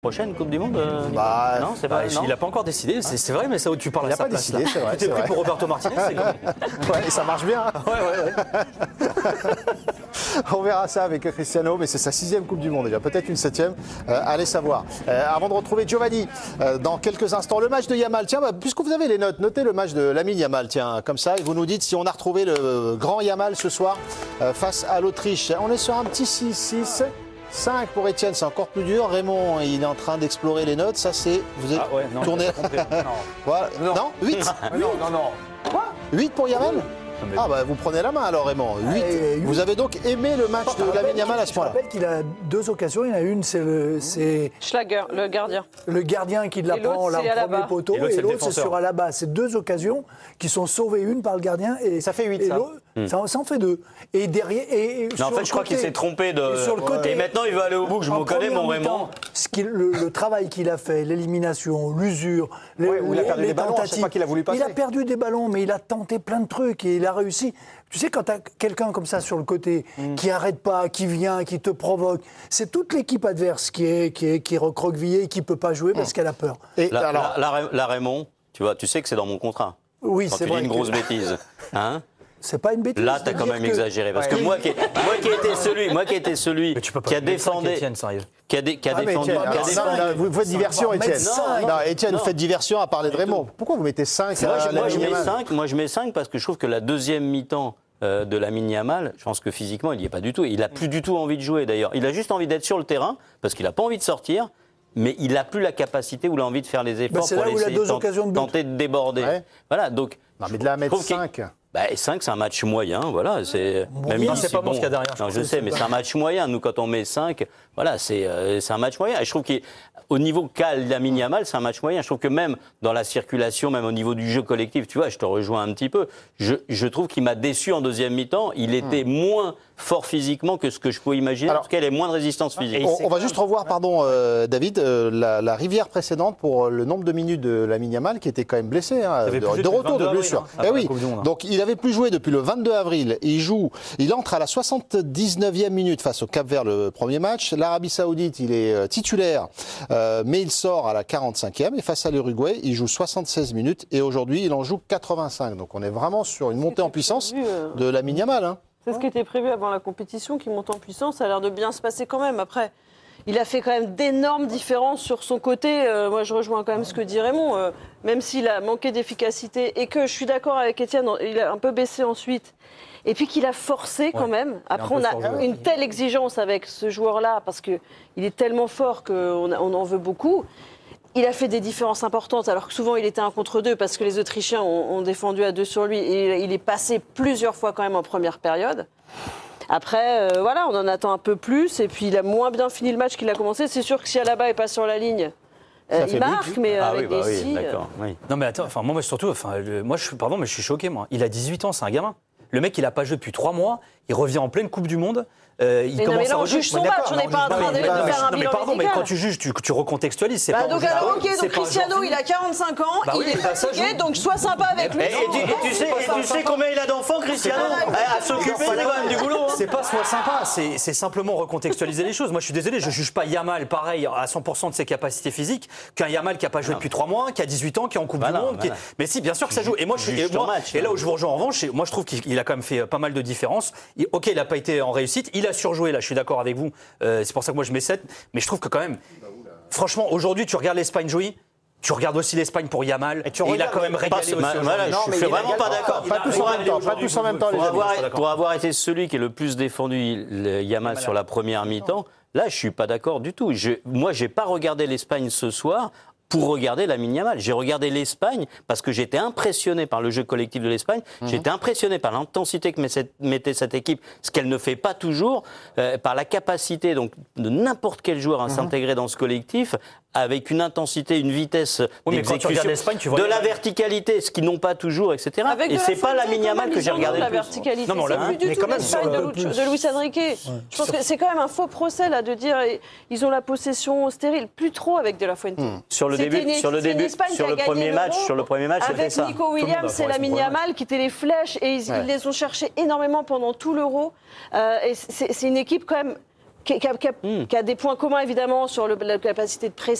Prochaine Coupe du Monde Non, c'est pas. Il n'a pas encore décidé, c'est vrai, mais ça où tu parles à sa place. Il n'a pas décidé, c'est vrai. Tu t'es pris pour Roberto Martinez, c'est comme... Ouais, et ça marche bien. Ouais. On verra ça avec Cristiano, mais c'est sa 6e Coupe du Monde déjà, peut-être une 7e, allez savoir. Avant de retrouver Giovanni, dans quelques instants, le match de Yamal. Tiens, puisque vous avez les notes, notez le match de Lamine Yamal, tiens, comme ça, et vous nous dites si on a retrouvé le grand Yamal ce soir face à l'Autriche. On est sur un petit 6-6. 5 pour Etienne, c'est encore plus dur. Raymond, il est en train d'explorer les notes. Ça, c'est. Vous êtes tourné. Voilà. Non, 8 Non. Quoi 8 pour Yamal? Ah bah vous prenez la main alors Raymond. 8. Vous avez donc aimé le match de Lamine Yamal à ce point-là? Je rappelle qu'il a 2 occasions. Il y en a une, c'est Schlager, le gardien. Le gardien qui la prend là au premier poteau, et l'autre c'est sur Alaba. C'est 2 occasions qui sont sauvées, une par le gardien et ça fait 8 ça en fait 2. Et derrière non, en fait, je crois qu'il s'est trompé de. Sur le côté, et maintenant, il veut aller au bout. Je me connais, mon Raymond. Le travail qu'il a fait, l'élimination, l'usure, il a perdu des ballons, je sais pas qu'il a voulu passer. Il a perdu des ballons, mais il a tenté plein de trucs et il a réussi. Tu sais, quand tu as quelqu'un comme ça sur le côté, qui n'arrête pas, qui vient, qui te provoque, c'est toute l'équipe adverse qui est recroquevillée et qui ne peut pas jouer parce qu'elle a peur. Et là, Raymond, tu sais que c'est dans mon contrat. Oui, c'est vrai. Tu dis une grosse bêtise. Hein? C'est pas une bêtise. Là, tu as quand même exagéré. Parce que moi qui ai été celui qui a défendu. Vous faites diversion, Etienne. Non, Etienne, vous faites diversion à parler de Raymond. Pourquoi vous mettez 5 Moi, je mets 5 parce que je trouve que la deuxième mi-temps de Lamine Yamal, je pense que physiquement, il n'y est pas du tout. Il n'a plus du tout envie de jouer, d'ailleurs. Il a juste envie d'être sur le terrain parce qu'il n'a pas envie de sortir. Mais il n'a plus la capacité ou l'envie de faire les efforts pour tenter de déborder. Ouais. Voilà, donc. Non, mais de là à mettre 5. 5, c'est un match moyen, voilà. C'est pas bon ce qu'il y a derrière. Non, je sais, mais c'est un match moyen. Nous, quand on met 5, voilà, c'est un match moyen. Et je trouve qu'au niveau qu'a Lamine Yamal, c'est un match moyen. Je trouve que même dans la circulation, même au niveau du jeu collectif, tu vois, je te rejoins un petit peu. Je trouve qu'il m'a déçu en deuxième mi-temps. Il était moins fort physiquement que ce que je pouvais imaginer. Alors, parce qu'elle ait moins de résistance physique. On va juste revoir, David, la rivière précédente pour le nombre de minutes de Lamine Yamal qui était quand même blessé, de retour de blessure. Oui. Donc il n'avait plus joué depuis le 22 avril. Il entre à la 79e minute face au Cap-Vert le premier match. L'Arabie Saoudite, il est titulaire, mais il sort à la 45e. Et face à l'Uruguay, il joue 76 minutes. Et aujourd'hui, il en joue 85. Donc on est vraiment sur une montée en puissance de Lamine Yamal. Hein. C'est ce qui était prévu avant la compétition, qui monte en puissance. Ça a l'air de bien se passer quand même. Après, il a fait quand même d'énormes différences sur son côté. Moi, je rejoins quand même ce que dit Raymond. Même s'il a manqué d'efficacité et que je suis d'accord avec Etienne, il a un peu baissé ensuite. Et puis qu'il a forcé quand même. Après, on a une telle exigence avec ce joueur-là parce qu'il est tellement fort qu'on en veut beaucoup. Il a fait des différences importantes, alors que souvent il était 1 contre 2 parce que les Autrichiens ont défendu à 2 sur lui. Et il est passé plusieurs fois quand même en première période. Après, on en attend un peu plus. Et puis il a moins bien fini le match qu'il a commencé. C'est sûr que si Alaba n'est pas sur la ligne, il marque, mais avec des si. Non mais attends, moi surtout, mais je suis choqué moi. Il a 18 ans, c'est un gamin. Le mec, il n'a pas joué depuis 3 mois. Il revient en pleine Coupe du Monde. On juge son match, on n'est pas en train de faire un bilan pardon, mais quand tu juges, tu recontextualises. C'est donc Cristiano, il a 45 ans, il est fatigué, donc sois sympa avec lui. Et tu sais combien il a d'enfants, Cristiano, à s'occuper du boulot. C'est pas sois sympa, c'est simplement recontextualiser les choses. Moi, je suis désolé, je juge pas Yamal pareil à 100% de ses capacités physiques qu'un Yamal qui a pas joué depuis 3 mois, qui a 18 ans, qui est en Coupe du Monde. Mais si, bien sûr que ça joue. Et moi, là où je vous rejoins en revanche, moi, je trouve qu'il a quand même fait pas mal de différences. Ok, il n'a pas été en réussite, il a surjoué, là, je suis d'accord avec vous. C'est pour ça que moi, je mets 7. Mais je trouve que quand même, franchement, aujourd'hui, tu regardes l'Espagne jouer, tu regardes aussi l'Espagne pour Yamal, et il a quand même régalé aussi. Je suis vraiment pas d'accord. Pas tous en même temps. Pour avoir été celui qui est le plus défendu Yamal sur la première mi-temps, là, je suis pas d'accord du tout. Moi, j'ai pas regardé l'Espagne ce soir pour regarder Lamine Yamal. J'ai regardé l'Espagne parce que j'étais impressionné par le jeu collectif de l'Espagne. J'étais impressionné par l'intensité que mettait cette équipe, ce qu'elle ne fait pas toujours, par la capacité donc de n'importe quel joueur à s'intégrer dans ce collectif, avec une intensité, une vitesse d'exécution, de la verticalité, ce qu'ils n'ont pas toujours, etc. Et c'est pas Lamine Yamal que j'ai regardé le plus. Verticalité. Non, c'est plus du tout l'Espagne de Luis Enrique. Je pense que c'est quand même un faux procès là de dire ils ont la possession stérile, plus trop avec De La Fuente. Sur le premier match, c'était ça. Avec Nico Williams et Lamine Yamal qui étaient les flèches et ils les ont cherchés énormément pendant tout l'Euro. Et c'est une équipe quand même qui a des points communs évidemment sur la capacité de presser.